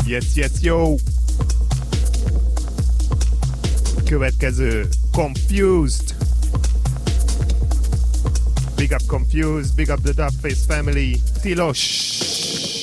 Yes, yes, yo! Következő Confused. Big up Confused, big up the Dubface family. Tilos!